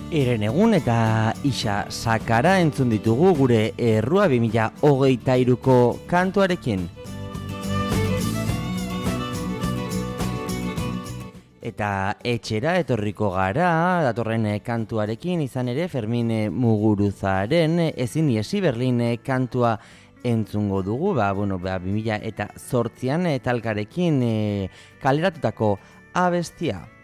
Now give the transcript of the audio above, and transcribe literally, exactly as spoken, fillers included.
Eren egun eta isa sakara entzun ditugu gure errua bi mila hogeita hiruko kantuarekin. Eta etxera etorriko gara datorren kantuarekin, izan ere Fermin Muguruzaren Ezin iesi Berlin kantua entzungo dugu, ba, bueno, ba, bi mila zortzian talkarekin e, kaleratutako abestia.